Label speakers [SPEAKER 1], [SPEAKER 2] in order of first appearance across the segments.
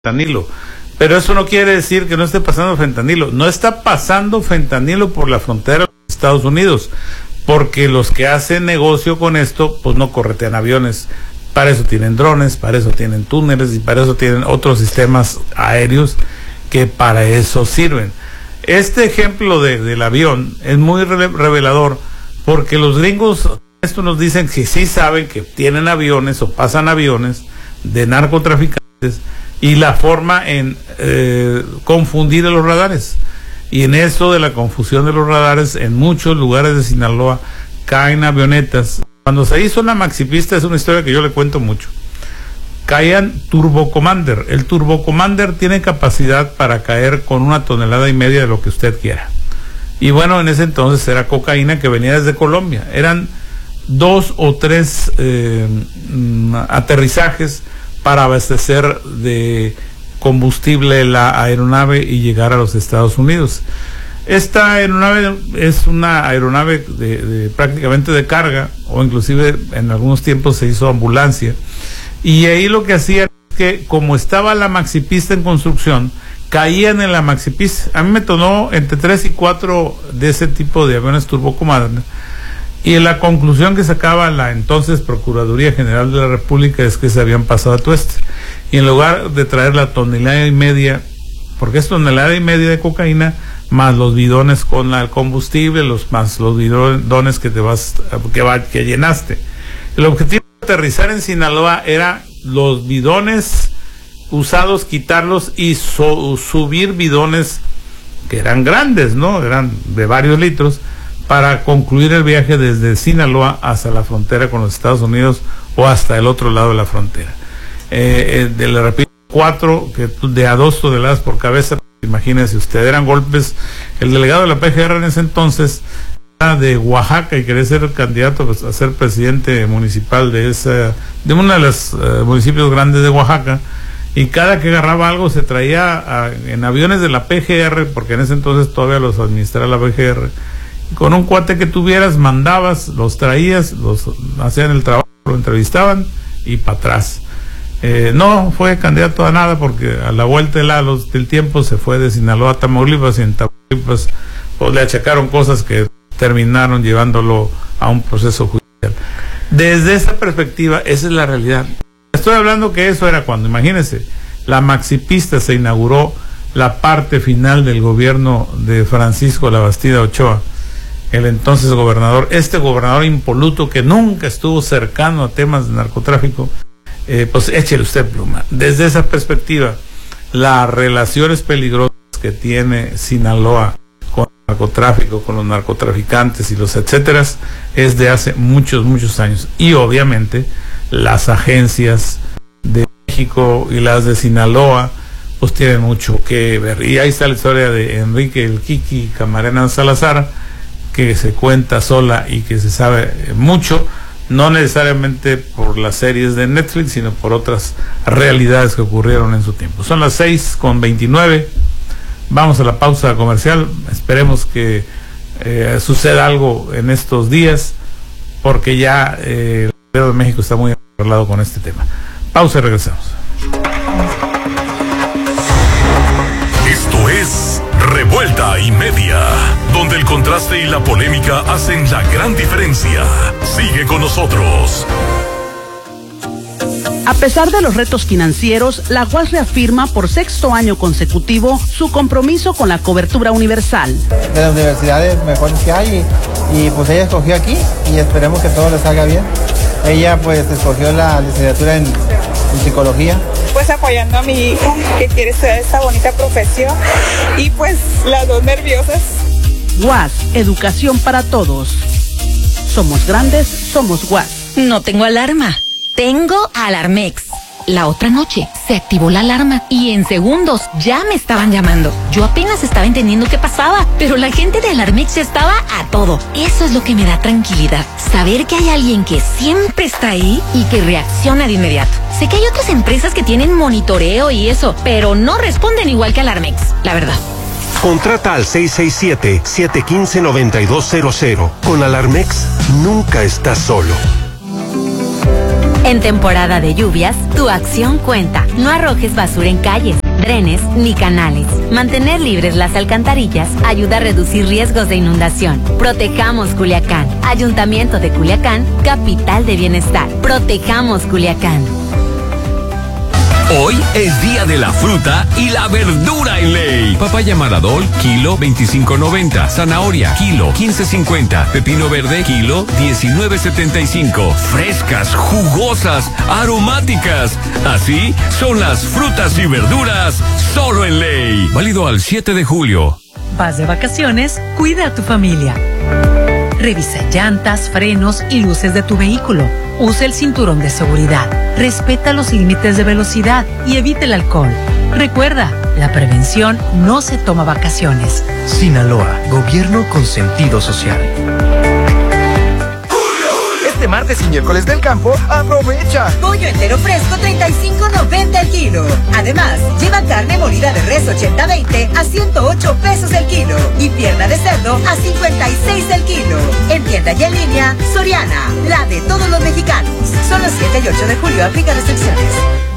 [SPEAKER 1] fentanilo. Pero eso no quiere decir que no esté pasando fentanilo. No está pasando fentanilo por la frontera de los Estados Unidos, porque los que hacen negocio con esto, pues no corretean aviones. Para eso tienen drones, para eso tienen túneles y para eso tienen otros sistemas aéreos que para eso sirven. Este ejemplo del avión es muy revelador, porque los gringos esto nos dicen que sí saben que tienen aviones o pasan aviones de narcotraficantes y la forma en confundir a los radares. Y en eso de la confusión de los radares, en muchos lugares de Sinaloa caen avionetas. Cuando se hizo la maxipista, es una historia que yo le cuento mucho, caían Turbo Commander. El Turbo Commander tiene capacidad para caer con 1,5 toneladas de lo que usted quiera. Y bueno, en ese entonces era cocaína que venía desde Colombia. Eran 2 o 3 aterrizajes para abastecer de combustible la aeronave y llegar a los Estados Unidos. Esta aeronave es una aeronave prácticamente de carga, o inclusive en algunos tiempos se hizo ambulancia, y ahí lo que hacían es que, como estaba la maxipista en construcción, caían en la maxipista. A mí me tonó entre 3 y 4 de ese tipo de aviones Turbo Commander, y la conclusión que sacaba la entonces Procuraduría General de la República es que se habían pasado a tueste, y en lugar de traer la 1,5 toneladas, porque es 1,5 toneladas de cocaína, más los bidones con el combustible, más los bidones que llenaste. El objetivo de aterrizar en Sinaloa era los bidones usados, quitarlos y subir bidones que eran grandes, ¿no? Eran de varios litros, para concluir el viaje desde Sinaloa hasta la frontera con los Estados Unidos o hasta el otro lado de la frontera. Le repito, 4 de a 2 toneladas por cabeza. Imagínense usted, eran golpes. El delegado de la PGR en ese entonces era de Oaxaca y quería ser candidato a ser presidente municipal de uno de los municipios grandes de Oaxaca, y cada que agarraba algo se traía en aviones de la PGR, porque en ese entonces todavía los administraba la PGR. Con un cuate que tuvieras, mandabas, los traías, los hacían el trabajo, lo entrevistaban y para atrás. No fue candidato a nada, porque a la vuelta del tiempo se fue de Sinaloa a Tamaulipas, y en Tamaulipas pues le achacaron cosas que terminaron llevándolo a un proceso judicial. Desde esa perspectiva, esa es la realidad. Estoy hablando que eso era cuando, imagínense, la maxipista se inauguró, la parte final del gobierno de Francisco Labastida Ochoa, el entonces gobernador, este gobernador impoluto que nunca estuvo cercano a temas de narcotráfico. Pues échele usted pluma. Desde esa perspectiva, las relaciones peligrosas que tiene Sinaloa con el narcotráfico, con los narcotraficantes y los etcétera, es de hace muchos, muchos años. Y obviamente las agencias de México y las de Sinaloa pues tienen mucho que ver. Y ahí está la historia de Enrique el Kiki Camarena Salazar, que se cuenta sola y que se sabe mucho, no necesariamente por las series de Netflix, sino por otras realidades que ocurrieron en su tiempo. Son las 6:29, vamos a la pausa comercial. Esperemos que suceda algo en estos días, porque ya el gobierno de México está muy arreglado con este tema. Pausa y regresamos.
[SPEAKER 2] Esto es Revuelta y Media, donde el contraste y la polémica hacen la gran diferencia. Sigue con nosotros.
[SPEAKER 3] A pesar de los retos financieros, la UAS reafirma por 6º año consecutivo su compromiso con la cobertura universal.
[SPEAKER 4] De las universidades mejores que hay, y pues ella escogió aquí y esperemos que todo le salga bien. Ella pues escogió la licenciatura en psicología.
[SPEAKER 5] Pues apoyando a mi hija que quiere estudiar esta bonita profesión, y pues las dos nerviosas.
[SPEAKER 3] UAS, educación para todos. Somos grandes, somos UAS.
[SPEAKER 6] No tengo alarma, tengo Alarmex. La otra noche se activó la alarma y en segundos ya me estaban llamando. Yo apenas estaba entendiendo qué pasaba, pero la gente de Alarmex ya estaba a todo. Eso es lo que me da tranquilidad, saber que hay alguien que siempre está ahí y que reacciona de inmediato. Sé que hay otras empresas que tienen monitoreo y eso, pero no responden igual que Alarmex, la verdad.
[SPEAKER 7] Contrata al 667-715-9200. Con Alarmex nunca estás solo.
[SPEAKER 6] En temporada de lluvias, tu acción cuenta. No arrojes basura en calles, drenes ni canales. Mantener libres las alcantarillas ayuda a reducir riesgos de inundación. Protejamos Culiacán. Ayuntamiento de Culiacán, capital de bienestar. Protejamos Culiacán.
[SPEAKER 7] Hoy es día de la fruta y la verdura en Ley. Papaya Maradol, kilo 25.90. Zanahoria, kilo 15.50. Pepino verde, kilo 19.75. Frescas, jugosas, aromáticas. Así son las frutas y verduras solo en Ley. Válido al 7 de julio.
[SPEAKER 8] Vas de vacaciones, cuida a tu familia. Revisa llantas, frenos y luces de tu vehículo. Usa el cinturón de seguridad. Respeta los límites de velocidad y evite el alcohol. Recuerda, la prevención no se toma vacaciones.
[SPEAKER 9] Sinaloa, gobierno con sentido social. Este martes y miércoles del campo, aprovecha.
[SPEAKER 10] Pollo entero fresco, 35.90 el kilo. Además, lleva carne molida de res 80-20 a 108 pesos el kilo. Y pierna de cerdo a 56 el kilo. En tienda y en línea, Soriana, la de todos los mexicanos. Son los 7 y 8 de julio, aplica restricciones.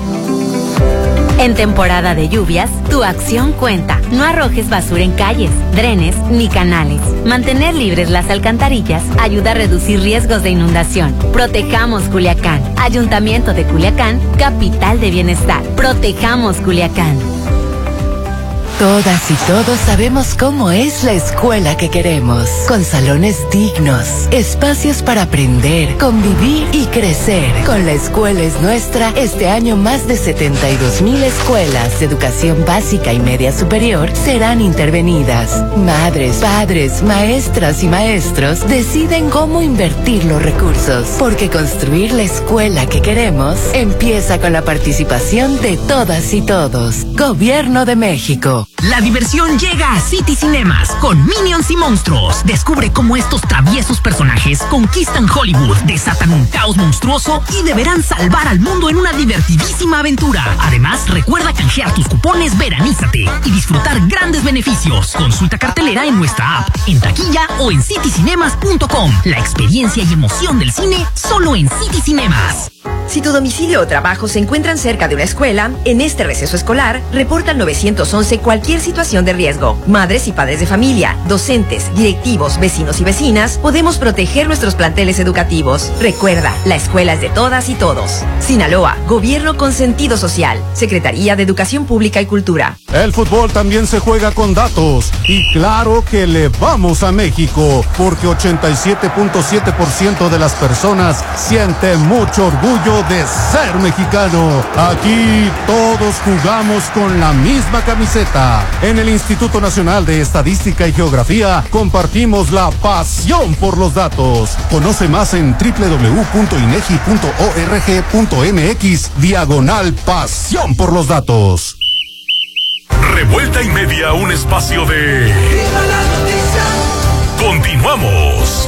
[SPEAKER 6] En temporada de lluvias, tu acción cuenta. No arrojes basura en calles, drenes ni canales. Mantener libres las alcantarillas ayuda a reducir riesgos de inundación. Protejamos Culiacán. Ayuntamiento de Culiacán, capital de bienestar. Protejamos Culiacán.
[SPEAKER 11] Todas y todos sabemos cómo es la escuela que queremos, con salones dignos, espacios para aprender, convivir y crecer. Con La Escuela es Nuestra, este año más de 72,000 escuelas de educación básica y media superior serán intervenidas. Madres, padres, maestras y maestros deciden cómo invertir los recursos, porque construir la escuela que queremos empieza con la participación de todas y todos. Gobierno de México.
[SPEAKER 12] La diversión llega a City Cinemas con Minions y Monstruos. Descubre cómo estos traviesos personajes conquistan Hollywood, desatan un caos monstruoso y deberán salvar al mundo en una divertidísima aventura. Además, recuerda canjear tus cupones Veranízate y disfrutar grandes beneficios. Consulta cartelera en nuestra app, en taquilla o en citycinemas.com. La experiencia y emoción del cine solo en City Cinemas.
[SPEAKER 10] Si tu domicilio o trabajo se encuentran cerca de una escuela, en este receso escolar, reporta al 911 cualquier situación de riesgo. Madres y padres de familia, docentes, directivos, vecinos y vecinas, podemos proteger nuestros planteles educativos. Recuerda, la escuela es de todas y todos. Sinaloa, gobierno con sentido social. Secretaría de Educación Pública y Cultura.
[SPEAKER 13] El fútbol también se juega con datos. Y claro que le vamos a México, porque 87.7% de las personas siente mucho orgullo de ser mexicano. Aquí todos jugamos con la misma camiseta. En el Instituto Nacional de Estadística y Geografía compartimos la pasión por los datos. Conoce más en www.inegi.org.mx/pasión por los datos.
[SPEAKER 2] Revuelta y Media, un espacio de... Continuamos.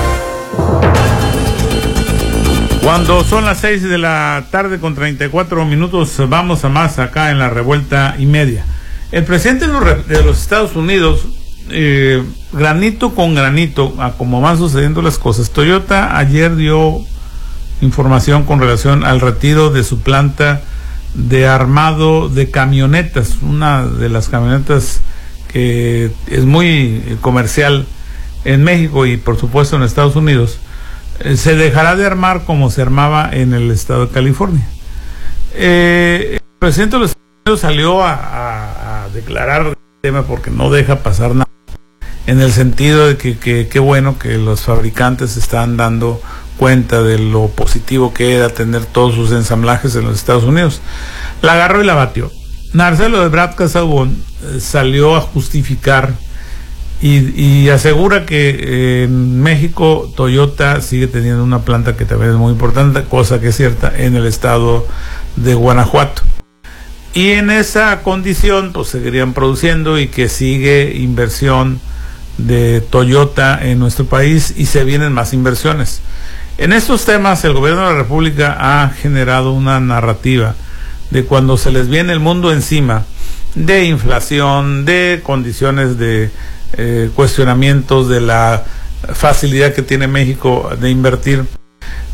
[SPEAKER 1] Cuando son las 6 de la tarde con 34 minutos, vamos a más acá en la Revuelta y Media. El presidente de los Estados Unidos, granito con granito, a como van sucediendo las cosas, Toyota ayer dio información con relación al retiro de su planta de armado de camionetas, una de las camionetas que es muy comercial en México y por supuesto en Estados Unidos. Se dejará de armar como se armaba en el estado de California. El presidente de los Estados Unidos salió a declarar el tema porque no deja pasar nada, en el sentido de que qué bueno que los fabricantes están dando cuenta de lo positivo que era tener todos sus ensamblajes en los Estados Unidos. La agarró y la batió. Marcelo Ebrard Casaubon salió a justificar y asegura que en México Toyota sigue teniendo una planta que también es muy importante, cosa que es cierta, en el estado de Guanajuato. Y en esa condición pues seguirían produciendo y que sigue inversión de Toyota en nuestro país y se vienen más inversiones. En estos temas el gobierno de la República ha generado una narrativa de cuando se les viene el mundo encima, de inflación, de condiciones de cuestionamientos de la facilidad que tiene México de invertir.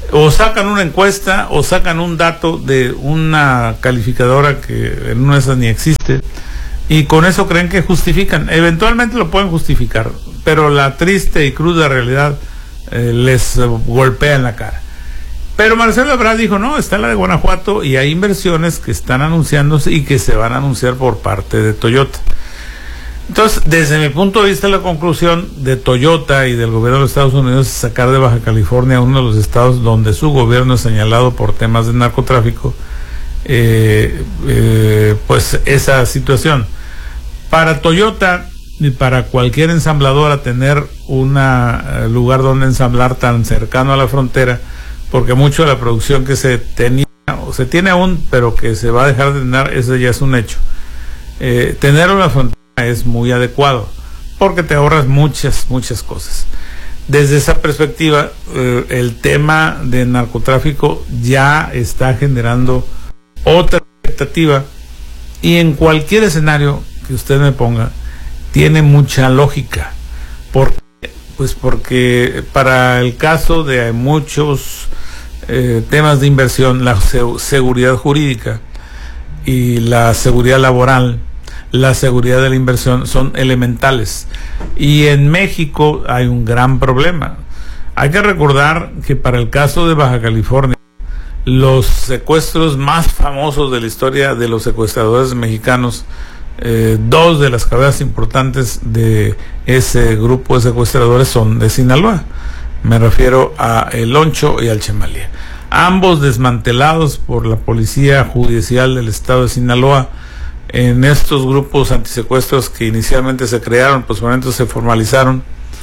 [SPEAKER 1] o sacan una encuesta o sacan un dato de una calificadora que en una de esas ni existe, y con eso creen que justifican. Eventualmente lo pueden justificar, pero la triste y cruda realidad les golpea en la cara. Pero Marcelo Ebrard dijo, no, está la de Guanajuato y hay inversiones que están anunciándose y que se van a anunciar por parte de Toyota. Entonces, desde mi punto de vista, la conclusión de Toyota y del gobierno de los Estados Unidos es sacar de Baja California uno de los estados donde su gobierno es señalado por temas de narcotráfico, pues esa situación. Para Toyota y para cualquier ensambladora tener un lugar donde ensamblar tan cercano a la frontera, porque mucho de la producción que se tenía o se tiene aún, pero que se va a dejar de tener, eso ya es un hecho. Tener una frontera es muy adecuado porque te ahorras muchas cosas. Desde esa perspectiva, el tema de narcotráfico ya está generando otra expectativa, y en cualquier escenario que usted me ponga tiene mucha lógica. Porque para el caso de muchos temas de inversión, la seguridad jurídica y la seguridad laboral, la seguridad de la inversión son elementales, y en México hay un gran problema. Hay que recordar que para el caso de Baja California, los secuestros más famosos de la historia de los secuestradores mexicanos, dos de las cabezas importantes de ese grupo de secuestradores son de Sinaloa. Me refiero a El Oncho y al Chemalía, ambos desmantelados por la policía judicial del estado de Sinaloa. En estos grupos antisecuestros que inicialmente se crearon, pues por dentro se formalizaron,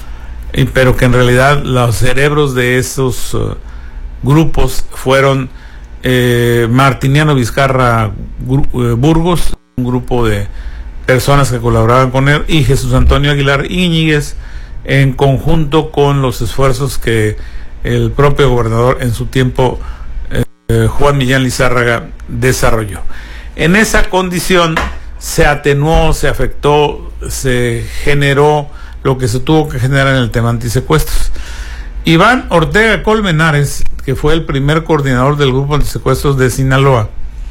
[SPEAKER 1] pero que en realidad los cerebros de esos grupos fueron Martiniano Vizcarra Burgos, un grupo de personas que colaboraban con él, y Jesús Antonio Aguilar Íñiguez, en conjunto con los esfuerzos que el propio gobernador en su tiempo, Juan Millán Lizárraga, desarrolló. En esa condición se atenuó, se afectó, se generó lo que se tuvo que generar en el tema antisecuestros. Iván Ortega Colmenares, que fue el primer coordinador del grupo antisecuestros de Sinaloa,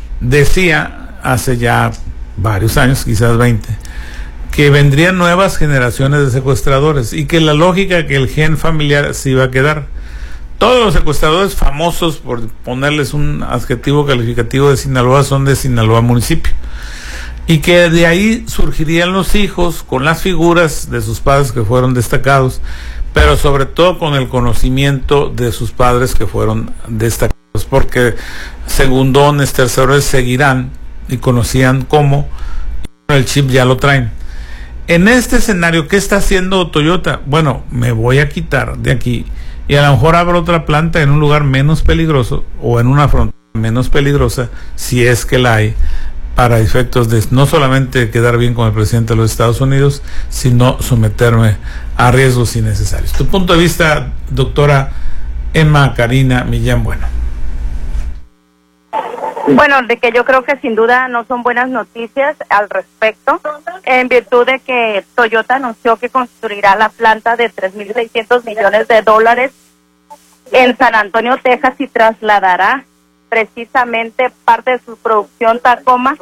[SPEAKER 1] decía hace ya varios años, quizás 20, que vendrían nuevas generaciones de secuestradores y que la lógica que el gen familiar se iba a quedar. Todos los secuestradores famosos, por ponerles un adjetivo calificativo de Sinaloa, son de Sinaloa municipio, y que de ahí surgirían los hijos con las figuras de sus padres que fueron destacados, pero sobre todo con el conocimiento de sus padres que fueron destacados, porque segundones, terceros seguirán y conocían cómo, y el chip ya lo traen. En este escenario, ¿qué está haciendo Toyota? Bueno, me voy a quitar de aquí y a lo mejor abro otra planta en un lugar menos peligroso o en una frontera menos peligrosa, si es que la hay, para efectos de no solamente quedar bien con el presidente de los Estados Unidos, sino someterme a riesgos innecesarios. Tu punto de vista, doctora Emma Karina Millán Bueno.
[SPEAKER 14] Bueno, de que yo creo que sin duda no son buenas noticias al respecto, en virtud de que Toyota anunció que construirá la planta de $3,600 millones en San Antonio, Texas, y trasladará precisamente parte de su producción Tacoma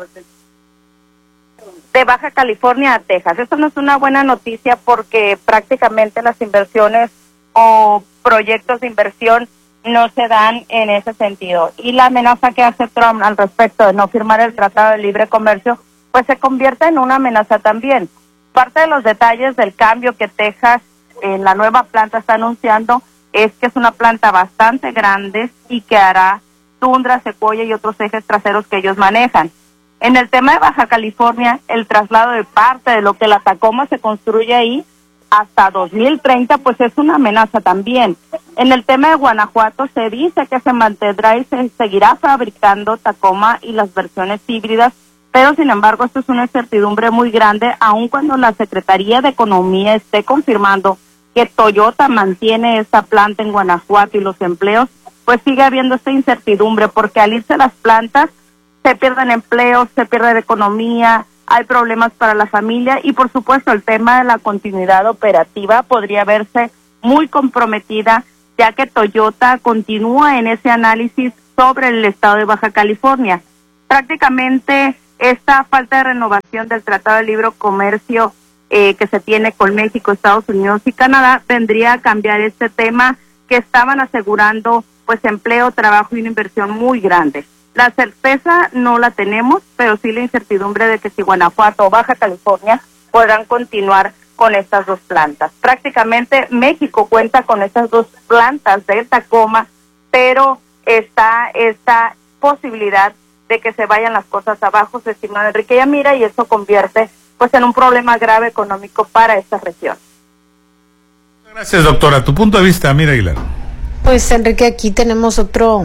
[SPEAKER 14] de Baja California a Texas. Esto no es una buena noticia porque prácticamente las inversiones o proyectos de inversión no se dan en ese sentido. Y la amenaza que hace Trump al respecto de no firmar el Tratado de Libre Comercio, pues se convierte en una amenaza también. Parte de los detalles del cambio que Texas en la nueva planta está anunciando es que es una planta bastante grande y que hará tundra, secuoya y otros ejes traseros que ellos manejan. En el tema de Baja California, el traslado de parte de lo que la Tacoma se construye ahí hasta 2030, pues es una amenaza también. En el tema de Guanajuato se dice que se mantendrá y se seguirá fabricando Tacoma y las versiones híbridas, pero sin embargo esto es una incertidumbre muy grande, aun cuando la Secretaría de Economía esté confirmando que Toyota mantiene esta planta en Guanajuato y los empleos, pues sigue habiendo esta incertidumbre, porque al irse las plantas se pierden empleos, se pierde economía, hay problemas para la familia y por supuesto el tema de la continuidad operativa podría verse muy comprometida, ya que Toyota continúa en ese análisis sobre el estado de Baja California. Prácticamente esta falta de renovación del Tratado de Libre Comercio que se tiene con México, Estados Unidos y Canadá vendría a cambiar este tema, que estaban asegurando pues empleo, trabajo y una inversión muy grande. La certeza no la tenemos, pero sí la incertidumbre de que si Guanajuato o Baja California podrán continuar con estas dos plantas. Prácticamente México cuenta con estas dos plantas de Tacoma, pero está esta posibilidad de que se vayan las cosas abajo, se estima Enrique Yamira, y eso convierte pues en un problema grave económico para esta región.
[SPEAKER 1] Gracias, doctora. Tu punto de vista, Mira Aguilar.
[SPEAKER 15] Pues Enrique, aquí tenemos otro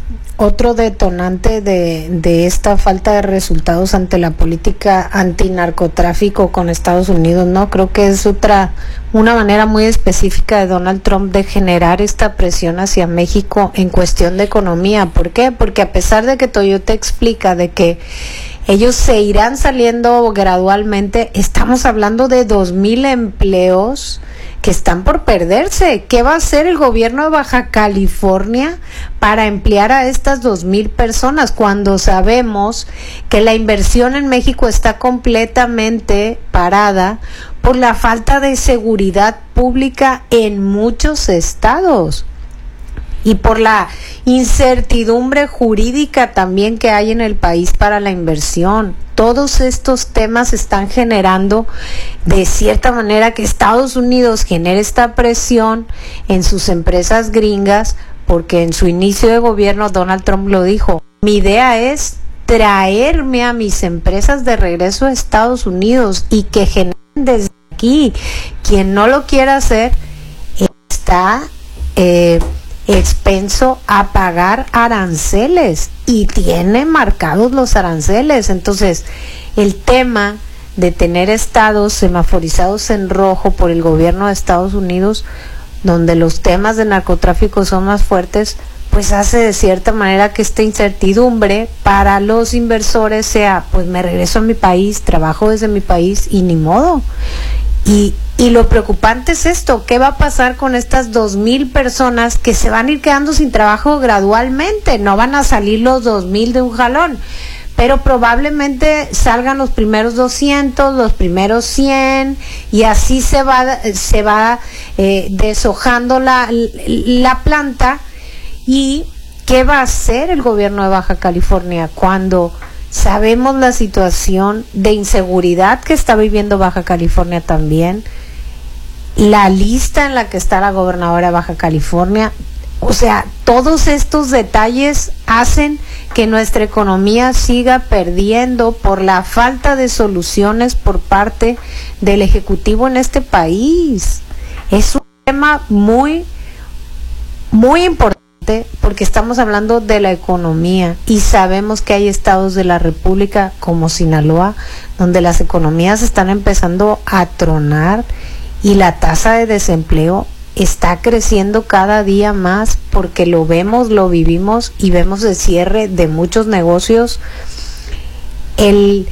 [SPEAKER 15] detonante de esta falta de resultados ante la política antinarcotráfico con Estados Unidos, ¿no? Creo que es una manera muy específica de Donald Trump de generar esta presión hacia México en cuestión de economía. ¿Por qué? Porque a pesar de que Toyota explica de que ellos se irán saliendo gradualmente, estamos hablando de 2,000 empleos que están por perderse. ¿Qué va a hacer el gobierno de Baja California para emplear a estas 2,000 personas cuando sabemos que la inversión en México está completamente parada por la falta de seguridad pública en muchos estados? Y por la incertidumbre jurídica también que hay en el país para la inversión. Todos estos temas están generando de cierta manera que Estados Unidos genere esta presión en sus empresas gringas, porque en su inicio de gobierno Donald Trump lo dijo: mi idea es traerme a mis empresas de regreso a Estados Unidos y que generen desde aquí. Quien no lo quiera hacer está expenso a pagar aranceles, y tiene marcados los aranceles. Entonces, el tema de tener estados semaforizados en rojo por el gobierno de Estados Unidos, donde los temas de narcotráfico son más fuertes, pues hace de cierta manera que esta incertidumbre para los inversores sea, pues me regreso a mi país, trabajo desde mi país y ni modo. Y lo preocupante es esto: ¿qué va a pasar con estas 2,000 personas que se van a ir quedando sin trabajo gradualmente? No van a salir los 2,000 de un jalón, pero probablemente salgan los primeros 200, los primeros 100, y así se va deshojando la planta. ¿Y qué va a hacer el gobierno de Baja California cuando sabemos la situación de inseguridad que está viviendo Baja California también, la lista en la que está la gobernadora de Baja California? O sea, todos estos detalles hacen que nuestra economía siga perdiendo por la falta de soluciones por parte del Ejecutivo en este país. Es un tema muy, muy importante, porque estamos hablando de la economía y sabemos que hay estados de la República como Sinaloa donde las economías están empezando a tronar y la tasa de desempleo está creciendo cada día más, porque lo vemos, lo vivimos y vemos el cierre de muchos negocios, el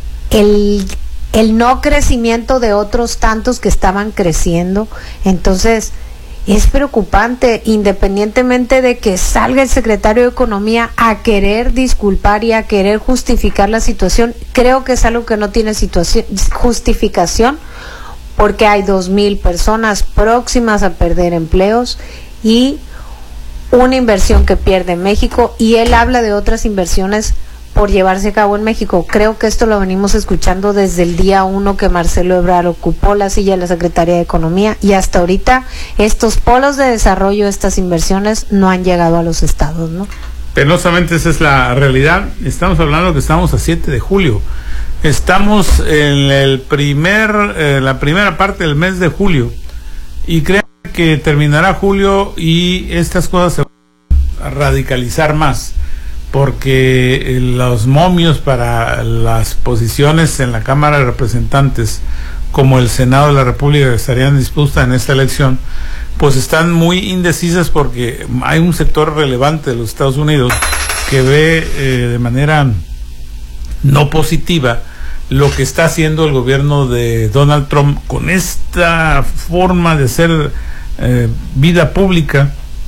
[SPEAKER 15] no crecimiento de otros tantos que estaban creciendo. Entonces es preocupante, independientemente de que salga el secretario de Economía a querer disculpar y a querer justificar la situación. Creo que es algo que no tiene justificación, porque hay 2,000 personas próximas a perder empleos y una inversión que pierde México, y él habla de otras inversiones por llevarse a cabo en México. Creo que esto lo venimos escuchando desde el día 1 que Marcelo Ebrard ocupó la silla de la Secretaría de Economía, y hasta ahorita estos polos de desarrollo, estas inversiones no han llegado a los estados, ¿no?
[SPEAKER 1] Penosamente esa es la realidad. Estamos hablando que estamos a 7 de julio. Estamos en la primera parte del mes de julio, y creo que terminará julio y estas cosas se van a radicalizar más, porque los momios para las posiciones en la Cámara de Representantes como el Senado de la República que estarían dispuestas en esta elección, pues están muy indecisas, porque hay un sector relevante de los Estados Unidos que ve de manera no positiva lo que está haciendo el gobierno de Donald Trump con esta forma de hacer vida pública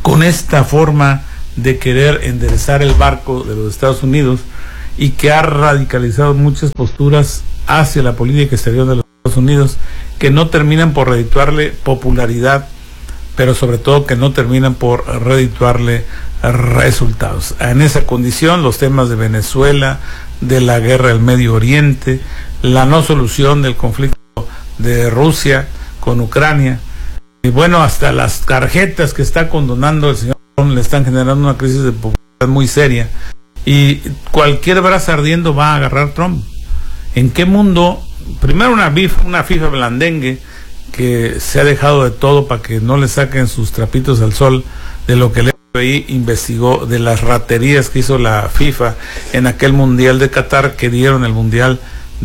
[SPEAKER 1] con esta forma de querer enderezar el barco de los Estados Unidos y que ha radicalizado muchas posturas hacia la política exterior de los Estados Unidos que no terminan por redituarle popularidad, pero sobre todo que no terminan por redituarle resultados. En esa condición, los temas de Venezuela, de la guerra del Medio Oriente, la no solución del conflicto de Rusia con Ucrania, y bueno, hasta las tarjetas que está condonando el señor Trump le están generando una crisis de popularidad muy seria, y cualquier brazo ardiendo va a agarrar Trump. ¿En qué mundo? Primero una FIFA blandengue que se ha dejado de todo para que no le saquen sus trapitos al sol de lo que el FBI investigó, de las raterías que hizo la FIFA en aquel Mundial de Qatar, que dieron el Mundial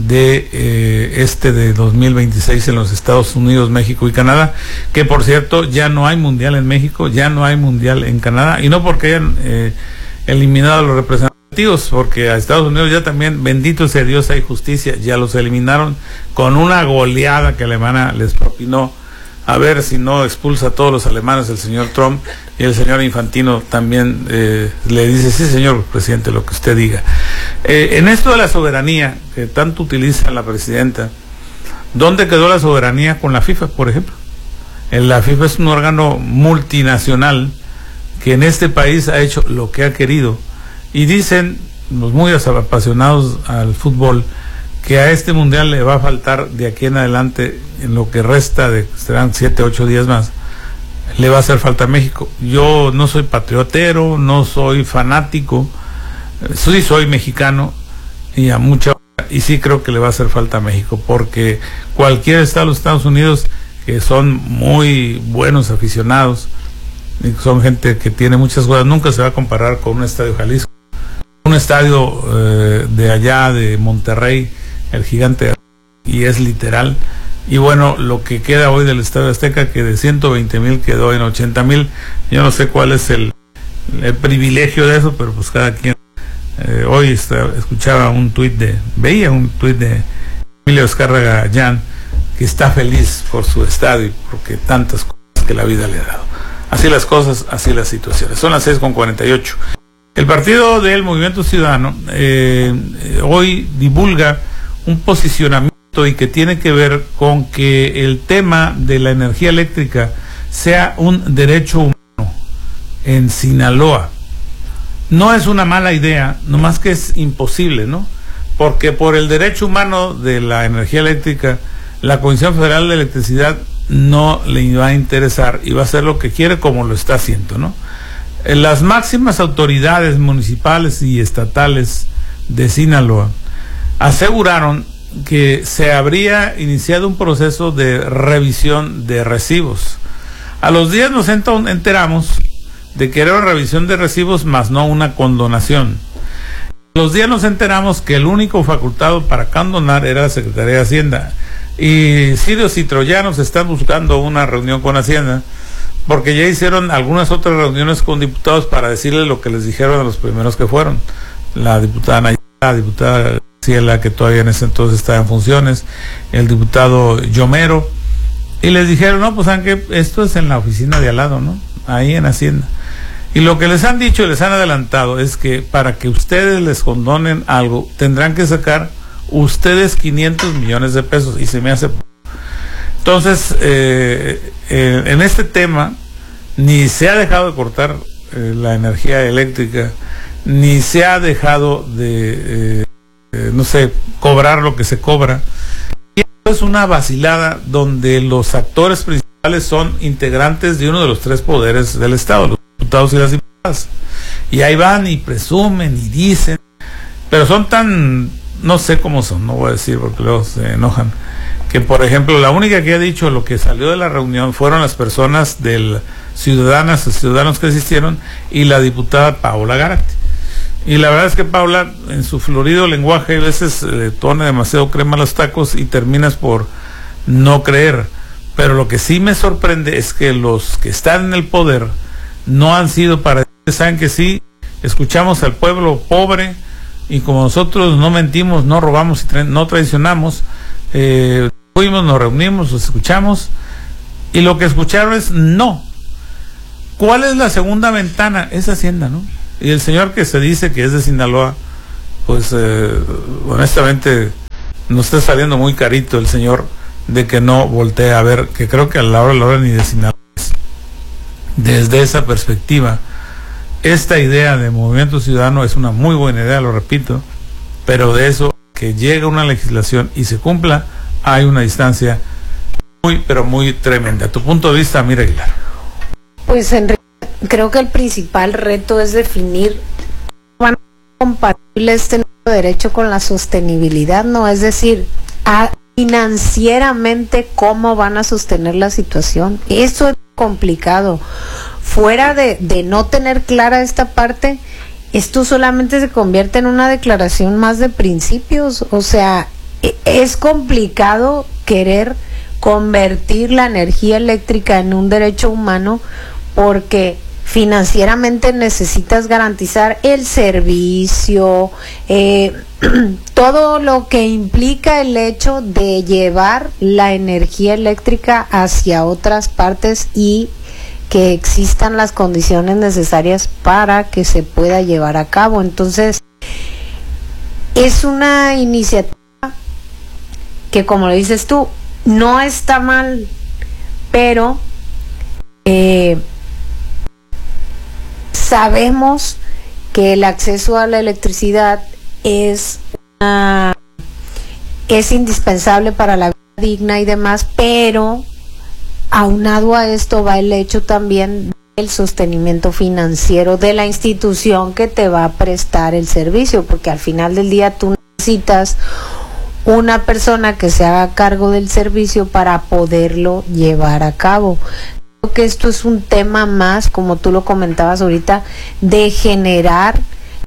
[SPEAKER 1] de 2026 en los Estados Unidos, México y Canadá, que por cierto ya no hay Mundial en México, ya no hay Mundial en Canadá, y no porque hayan eliminado a los representativos, porque a Estados Unidos ya también, bendito sea Dios, hay justicia, ya los eliminaron con una goleada que Alemania les propinó. A ver si no expulsa a todos los alemanes el señor Trump, y el señor Infantino también le dice: sí, señor presidente, lo que usted diga. En esto de la soberanía que tanto utiliza la presidenta, ¿dónde quedó la soberanía con la FIFA, por ejemplo? La FIFA es un órgano multinacional que en este país ha hecho lo que ha querido, y dicen los muy apasionados al fútbol que a este mundial le va a faltar de aquí en adelante, en lo que resta, serán 7, 8 días más, le va a hacer falta a México. Yo no soy patriotero, no soy fanático, sí soy mexicano, y y sí creo que le va a hacer falta a México, porque cualquier estado de los Estados Unidos, que son muy buenos aficionados, y son gente que tiene muchas cosas, nunca se va a comparar con un estadio Jalisco, un estadio de allá de Monterrey, el gigante, y es literal. Y bueno, lo que queda hoy del Estadio Azteca, que de 120,000 quedó en 80,000, yo no sé cuál es el privilegio de eso, pero pues cada quien. Hoy veía un tuit de Emilio Azcárraga Llán, que está feliz por su estadio, porque tantas cosas que la vida le ha dado. Así las cosas, así las situaciones. Son las 6:48. El partido del Movimiento Ciudadano hoy divulga un posicionamiento y que tiene que ver con que el tema de la energía eléctrica sea un derecho humano en Sinaloa. No es una mala idea, nomás que es imposible, ¿no? Porque por el derecho humano de la energía eléctrica, la Comisión Federal de Electricidad no le va a interesar y va a hacer lo que quiere, como lo está haciendo, ¿no? Las máximas autoridades municipales y estatales de Sinaloa aseguraron que se habría iniciado un proceso de revisión de recibos. A los días nos enteramos de que era una revisión de recibos, más no una condonación. A los días nos enteramos que el único facultado para condonar era la Secretaría de Hacienda. Y sirios y troyanos están buscando una reunión con Hacienda, porque ya hicieron algunas otras reuniones con diputados para decirles lo que les dijeron a los primeros que fueron. La diputada Nayara, la diputada Ciela, que todavía en ese entonces estaba en funciones, el diputado Yomero, y les dijeron: no, pues saben que esto es en la oficina de al lado, ¿no? Ahí en Hacienda. Y lo que les han dicho, les han adelantado, es que para que ustedes les condonen algo, tendrán que sacar ustedes 500 millones de pesos, y se me hace. Entonces, en este tema, ni se ha dejado de cortar la energía eléctrica, ni se ha dejado de, cobrar lo que se cobra. Y esto es una vacilada donde los actores principales son integrantes de uno de los 3 poderes del Estado, los diputados y las diputadas. Y ahí van y presumen y dicen, pero son tan, no sé cómo son, no voy a decir porque luego se enojan, que por ejemplo la única que ha dicho lo que salió de la reunión fueron las personas ciudadanos que asistieron, y la diputada Paola Gárate. Y la verdad es que Paola, en su florido lenguaje, a veces le pone demasiado crema a los tacos y terminas por no creer. Pero lo que sí me sorprende es que los que están en el poder no han sido para decir: saben que sí, escuchamos al pueblo pobre, y como nosotros no mentimos, no robamos y no traicionamos, fuimos, nos reunimos, los escuchamos, y lo que escucharon es no. ¿Cuál es la segunda ventana? Es Hacienda, ¿no? Y el señor que se dice que es de Sinaloa, pues honestamente nos está saliendo muy carito el señor de que no voltea a ver, que creo que a la hora ni de Sinaloa. Desde esa perspectiva, esta idea de Movimiento Ciudadano es una muy buena idea, lo repito, pero de eso que llegue una legislación y se cumpla, hay una distancia muy, pero muy tremenda. ¿Tu punto de vista, Mira Aguilar?
[SPEAKER 15] Pues Enrique, creo que el principal reto es definir cómo van a ser compatibles este nuevo derecho con la sostenibilidad, ¿no? Es decir, financieramente cómo van a sostener la situación. Eso es complicado. Fuera de no tener clara esta parte, esto solamente se convierte en una declaración más de principios. O sea, es complicado querer convertir la energía eléctrica en un derecho humano, porque financieramente necesitas garantizar el servicio, todo lo que implica el hecho de llevar la energía eléctrica hacia otras partes y que existan las condiciones necesarias para que se pueda llevar a cabo. Entonces, es una iniciativa que, como lo dices tú, no está mal, pero sabemos que el acceso a la electricidad es indispensable para la vida digna y demás, pero aunado a esto va el hecho también del sostenimiento financiero de la institución que te va a prestar el servicio, porque al final del día tú necesitas una persona que se haga cargo del servicio para poderlo llevar a cabo. Creo que esto es un tema más, como tú lo comentabas ahorita, de generar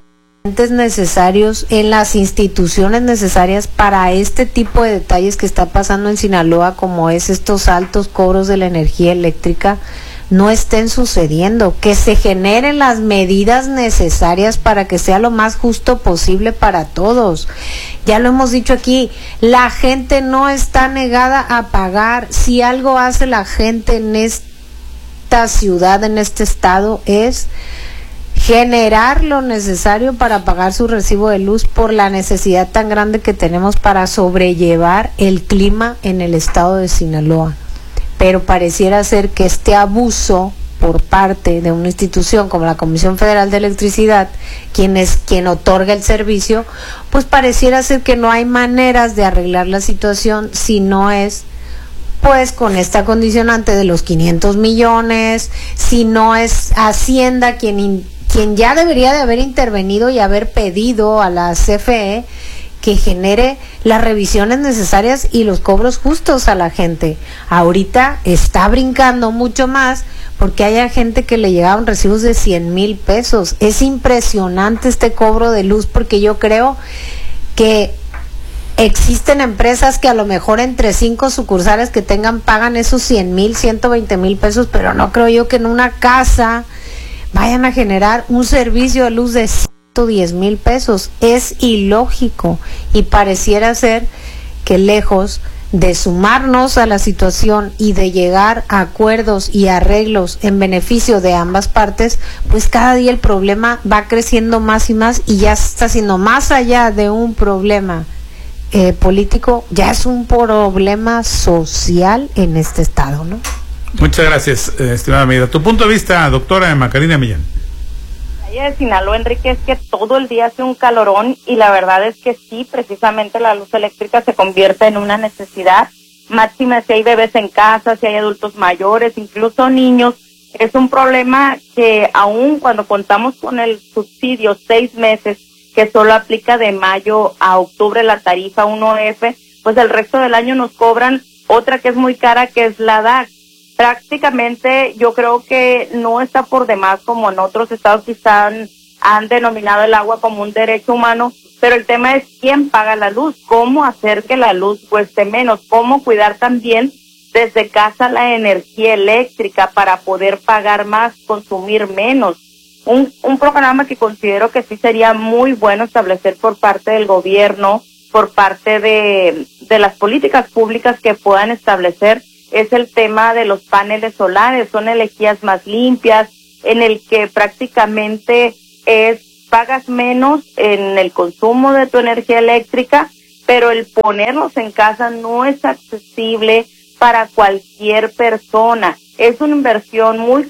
[SPEAKER 15] necesarios en las instituciones necesarias para este tipo de detalles que está pasando en Sinaloa, como es estos altos cobros de la energía eléctrica, no estén sucediendo, que se generen las medidas necesarias para que sea lo más justo posible para todos. Ya lo hemos dicho aquí, la gente no está negada a pagar. Si algo hace la gente en esta ciudad, en este estado, es generar lo necesario para pagar su recibo de luz por la necesidad tan grande que tenemos para sobrellevar el clima en el estado de Sinaloa. Pero pareciera ser que este abuso por parte de una institución como la Comisión Federal de Electricidad, quien otorga el servicio, pues pareciera ser que no hay maneras de arreglar la situación si no es pues con esta condicionante de los 500 millones, si no es Hacienda quien ya debería de haber intervenido y haber pedido a la CFE que genere las revisiones necesarias y los cobros justos a la gente. Ahorita está brincando mucho más porque hay gente que le llegaban recibos de 100,000 pesos. Es impresionante este cobro de luz, porque yo creo que existen empresas que a lo mejor entre 5 sucursales que tengan pagan esos 100,000, 120,000 pesos, pero no creo yo que en una casa vayan a generar un servicio de luz de 110,000 pesos. Es ilógico y pareciera ser que lejos de sumarnos a la situación y de llegar a acuerdos y arreglos en beneficio de ambas partes, pues cada día el problema va creciendo más y más y ya está siendo más allá de un problema político, ya es un problema social en este estado, ¿no?
[SPEAKER 1] Muchas gracias, estimada amiga. Tu punto de vista, doctora Macarena Millán.
[SPEAKER 14] De Sinaloa, Enrique, es que todo el día hace un calorón y la verdad es que sí, precisamente la luz eléctrica se convierte en una necesidad, máxima si hay bebés en casa, si hay adultos mayores, incluso niños. Es un problema que aún cuando contamos con el subsidio 6 meses, que solo aplica de mayo a octubre la tarifa 1F, pues el resto del año nos cobran otra que es muy cara, que es la DAC. Prácticamente yo creo que no está por demás, como en otros estados que han denominado el agua como un derecho humano, pero el tema es quién paga la luz, cómo hacer que la luz cueste menos, cómo cuidar también desde casa la energía eléctrica para poder pagar más, consumir menos. Un programa que considero que sí sería muy bueno establecer por parte del gobierno, por parte de las políticas públicas que puedan establecer, es el tema de los paneles solares. Son energías más limpias, en el que prácticamente pagas menos en el consumo de tu energía eléctrica, pero el ponerlos en casa no es accesible para cualquier persona. Es una inversión muy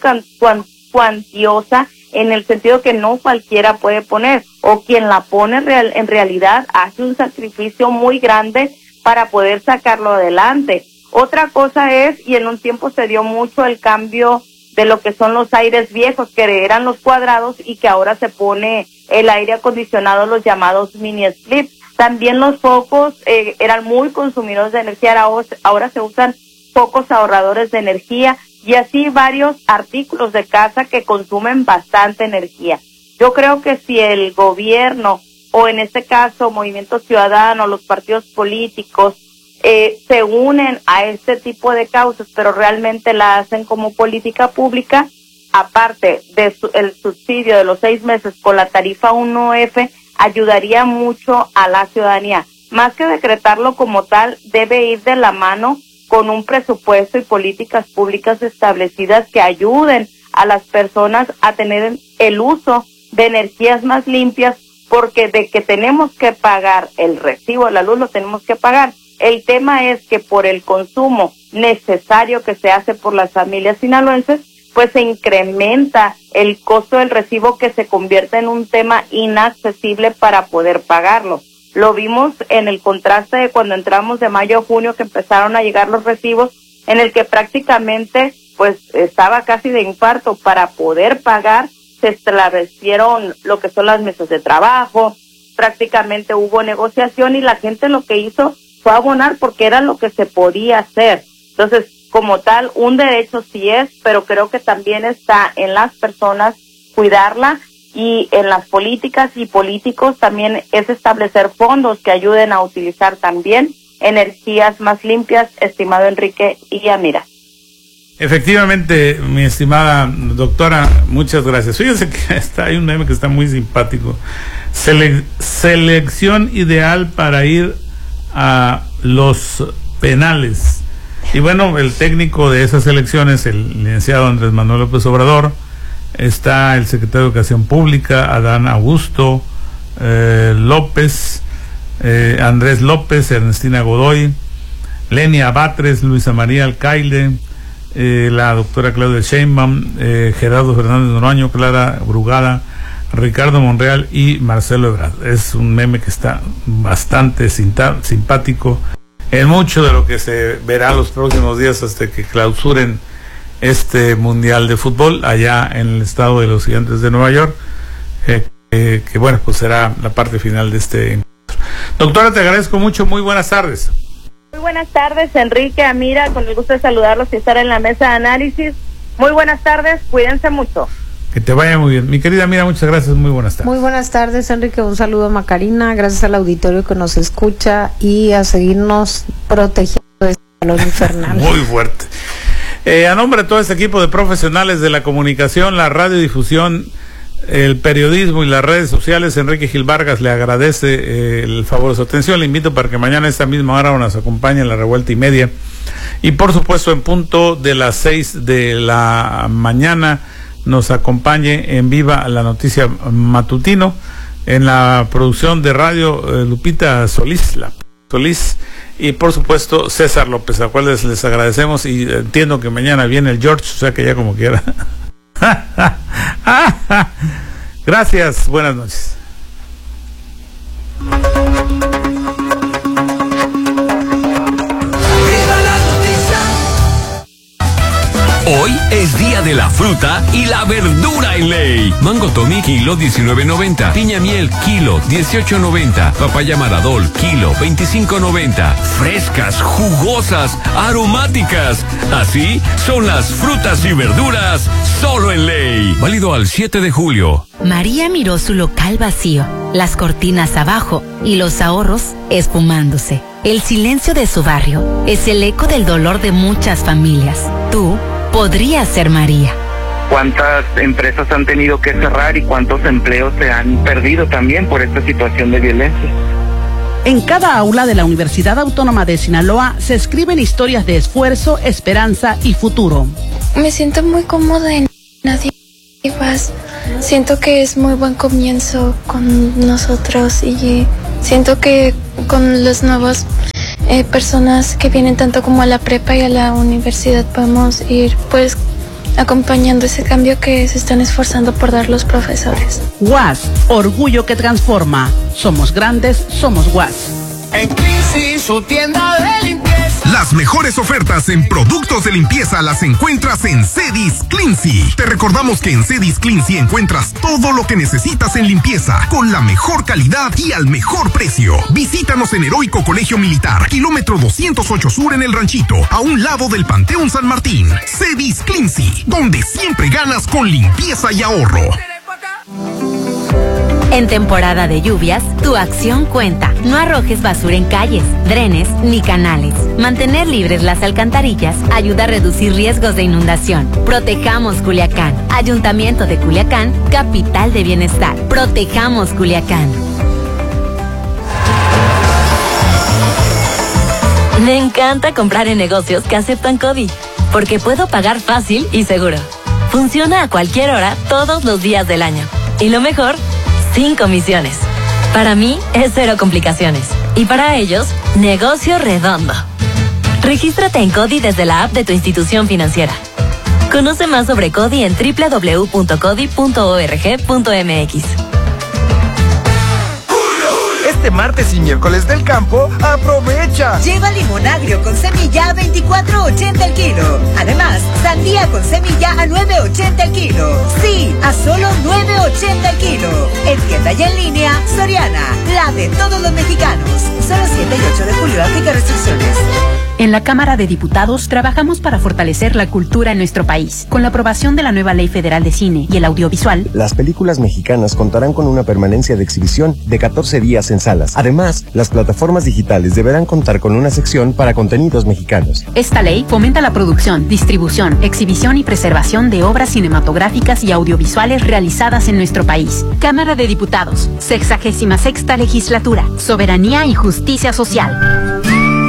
[SPEAKER 14] cuantiosa, en el sentido que no cualquiera puede poner, o quien la pone en realidad hace un sacrificio muy grande para poder sacarlo adelante. Otra cosa es, y en un tiempo se dio mucho el cambio de lo que son los aires viejos, que eran los cuadrados, y que ahora se pone el aire acondicionado, los llamados mini split. También los focos eran muy consumidores de energía, ahora se usan focos ahorradores de energía, y así varios artículos de casa que consumen bastante energía. Yo creo que si el gobierno, o en este caso Movimiento Ciudadano, los partidos políticos, se unen a este tipo de causas, pero realmente la hacen como política pública, aparte de el subsidio de los 6 meses con la tarifa 1F, ayudaría mucho a la ciudadanía. Más que decretarlo como tal, debe ir de la mano con un presupuesto y políticas públicas establecidas que ayuden a las personas a tener el uso de energías más limpias, porque de que tenemos que pagar el recibo de la luz, lo tenemos que pagar. El tema es que por el consumo necesario que se hace por las familias sinaloenses, pues se incrementa el costo del recibo, que se convierte en un tema inaccesible para poder pagarlo. Lo vimos en el contraste de cuando entramos de mayo a junio, que empezaron a llegar los recibos, en el que prácticamente pues estaba casi de infarto. Para poder pagar se establecieron lo que son las mesas de trabajo, prácticamente hubo negociación, y la gente lo que hizo fue abonar porque era lo que se podía hacer. Entonces, como tal, un derecho sí es, pero creo que también está en las personas cuidarla, y en las políticas y políticos también es establecer fondos que ayuden a utilizar también energías más limpias, estimado Enrique y Amira.
[SPEAKER 1] Efectivamente, mi estimada doctora, muchas gracias. Fíjense que hay un meme que está muy simpático. Selección ideal para ir a los penales. Y bueno, el técnico de esas elecciones, el licenciado Andrés Manuel López Obrador, está el secretario de Educación Pública, Adán Augusto López, Andrés López, Ernestina Godoy, Lenia Batres, Luisa María Alcaide, la doctora Claudia Sheinbaum, Gerardo Fernández Noroño, Clara Brugada, Ricardo Monreal y Marcelo Ebrard. Es un meme que está bastante simpático en mucho de lo que se verá los próximos días hasta que clausuren este Mundial de Fútbol allá en el estado de los Gigantes de Nueva York, que bueno, pues será la parte final de este encuentro. Doctora, te agradezco mucho, muy buenas tardes.
[SPEAKER 14] Muy buenas tardes, Enrique, Amira, con el gusto de saludarlos y estar en la mesa de análisis. Muy buenas tardes, cuídense mucho.
[SPEAKER 1] Que te vaya muy bien. Mi querida Amira, muchas gracias, muy buenas tardes.
[SPEAKER 15] Muy buenas tardes, Enrique, un saludo a Macarina, gracias al auditorio que nos escucha y a seguirnos protegiendo de este calor infernal.
[SPEAKER 1] Muy fuerte. A nombre de todo este equipo de profesionales de la comunicación, la radiodifusión, el periodismo y las redes sociales, Enrique Gil Vargas le agradece el favor de su atención. Le invito para que mañana a esta misma hora nos acompañe en la revuelta y media. Y por supuesto, en punto de las 6 de la mañana nos acompañe en Viva la Noticia Matutino. En la producción de radio, Lupita Solís, y por supuesto César López, a cuales les agradecemos, y entiendo que mañana viene el George, o sea que ya como quiera. Gracias, buenas noches.
[SPEAKER 7] Hoy es día de la fruta y la verdura en ley. Mango Tommy, kilo 19.90. Piña miel, kilo 18.90. Papaya Maradol, kilo 25.90. Frescas, jugosas, aromáticas. Así son las frutas y verduras solo en ley. Válido al 7 de julio.
[SPEAKER 6] María miró su local vacío, las cortinas abajo y los ahorros esfumándose. El silencio de su barrio es el eco del dolor de muchas familias. Tú podrías ser María.
[SPEAKER 16] ¿Cuántas empresas han tenido que cerrar y cuántos empleos se han perdido también por esta situación de violencia?
[SPEAKER 3] En cada aula de la Universidad Autónoma de Sinaloa se escriben historias de esfuerzo, esperanza y futuro.
[SPEAKER 17] Me siento muy cómoda en nadie Pues siento que es muy buen comienzo con nosotros y siento que con los nuevos personas que vienen tanto como a la prepa y a la universidad podemos ir pues acompañando ese cambio que se están esforzando por dar los profesores.
[SPEAKER 3] UAS, orgullo que transforma. Somos grandes, somos UAS.
[SPEAKER 18] En Cleansy, su tienda de limpieza.
[SPEAKER 2] Las mejores ofertas en productos de limpieza las encuentras en Cedis Cleansy. Te recordamos que en Cedis Cleansy encuentras todo lo que necesitas en limpieza, con la mejor calidad y al mejor precio. Visítanos en Heroico Colegio Militar, kilómetro 208 Sur en El Ranchito, a un lado del Panteón San Martín. Cedis Cleansy, donde siempre ganas con limpieza y ahorro.
[SPEAKER 6] En temporada de lluvias, tu acción cuenta. No arrojes basura en calles, drenes ni canales. Mantener libres las alcantarillas ayuda a reducir riesgos de inundación. Protejamos Culiacán. Ayuntamiento de Culiacán, capital de bienestar. Protejamos Culiacán. Me encanta comprar en negocios que aceptan CODI, porque puedo pagar fácil y seguro. Funciona a cualquier hora, todos los días del año. Y lo mejor, sin comisiones. Para mí es cero complicaciones. Y para ellos, negocio redondo. Regístrate en CODI desde la app de tu institución financiera. Conoce más sobre CODI en www.codi.org.mx.
[SPEAKER 9] Este martes y miércoles del campo, aprovecha.
[SPEAKER 19] Lleva limón agrio con semilla a $24.80 el kilo. Además, sandía con semilla a $9.80 el kilo. Sí, a solo $9.80 el kilo. En tienda y en línea, Soriana, la de todos los mexicanos. Solo 7 y 8 de julio, aplica restricciones.
[SPEAKER 20] En la Cámara de Diputados trabajamos para fortalecer la cultura en nuestro país. Con la aprobación de la nueva Ley Federal de Cine y el Audiovisual,
[SPEAKER 21] las películas mexicanas contarán con una permanencia de exhibición de 14 días en salas. Además, las plataformas digitales deberán contar con una sección para contenidos mexicanos.
[SPEAKER 20] Esta ley fomenta la producción, distribución, exhibición y preservación de obras cinematográficas y audiovisuales realizadas en nuestro país. Cámara de Diputados, 66ª Legislatura, Soberanía y Justicia Social.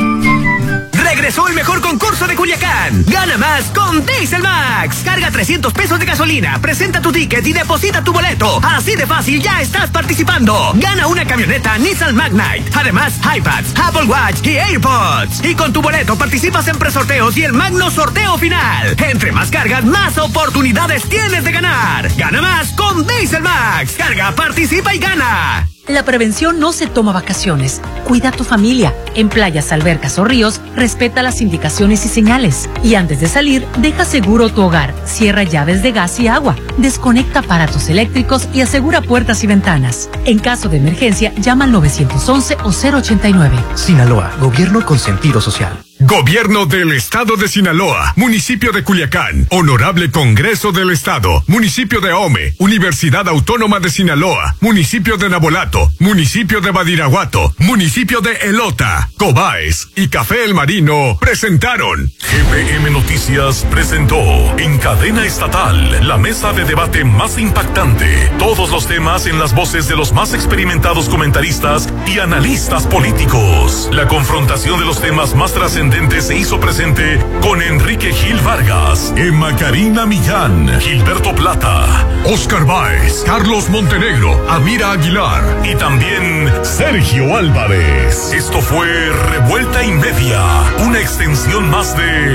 [SPEAKER 12] Regresó el mejor concurso de Culiacán. Gana más con Diesel Max. Carga 300 pesos de gasolina, presenta tu ticket y deposita tu boleto. Así de fácil, ya estás participando. Gana una camioneta Nissan Magnite. Además, iPads, Apple Watch y AirPods. Y con tu boleto participas en presorteos y el magno sorteo final. Entre más cargas, más oportunidades tienes de ganar. Gana más con Diesel Max. Carga, participa y gana.
[SPEAKER 8] La prevención no se toma vacaciones. Cuida a tu familia. En playas, albercas o ríos, respeta las indicaciones y señales. Y antes de salir, deja seguro tu hogar. Cierra llaves de gas y agua. Desconecta aparatos eléctricos y asegura puertas y ventanas. En caso de emergencia, llama al 911 o 089.
[SPEAKER 22] Sinaloa, gobierno con sentido social.
[SPEAKER 2] Gobierno del Estado de Sinaloa, Municipio de Culiacán, Honorable Congreso del Estado, Municipio de Ahome, Universidad Autónoma de Sinaloa, Municipio de Nabolato, Municipio de Badiraguato, Municipio de Elota, Cobaes y Café El Marino presentaron. GPM Noticias presentó en cadena estatal la mesa de debate más impactante. Todos los temas en las voces de los más experimentados comentaristas y analistas políticos. La confrontación de los temas más trascendentes se hizo presente con Enrique Gil Vargas, Emma Karina Millán, Gilberto Plata, Oscar Báez, Carlos Montenegro, Amira Aguilar y también Sergio Álvarez. Esto fue Revuelta y Media, una extensión más de